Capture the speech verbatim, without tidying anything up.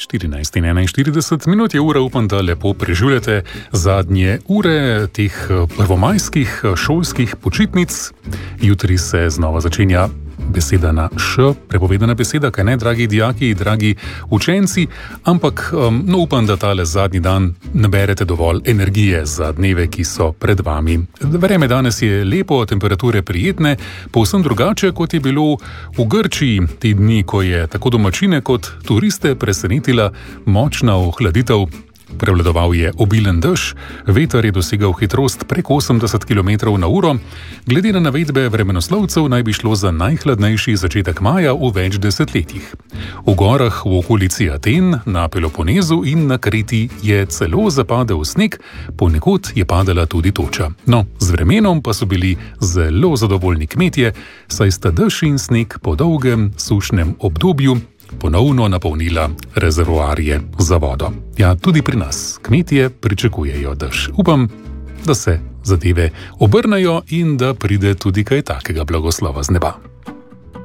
štirinajst in enainštirideset minut je ura, upam, da lepo preživljate zadnje ure teh prvomajskih šolskih počitnic. Jutri se znova začenja beseda na š, prepovedana beseda, kaj ne, dragi dijaki, dragi učenci, ampak um, no, upam, da tale zadnji dan naberete dovolj energije za dneve, ki so pred vami. Vreme danes je lepo, temperature prijetne, povsem drugače, kot je bilo v Grčiji te dni, ko je tako domačine kot turiste presenetila močna ohladitev. Prevladoval je obilen dež, veter je dosegal hitrost preko osemdeset kilometrov na uro. Glede na navedbe vremenoslovcev naj bi šlo za najhladnejši začetek maja v več desetletjih. V gorah v okolici Aten, na Peloponezu in na Kreti je celo zapadel sneg, ponekod je padala tudi toča. No, z vremenom pa so bili zelo zadovoljni kmetje, saj sta dež in sneg po dolgem sušnem obdobju ponovno napolnila rezervoarje za vodo. Ja, tudi pri nas kmetje pričakujejo dež. Upam, da se zadeve obrnejo in da pride tudi kaj takega blagoslova z neba.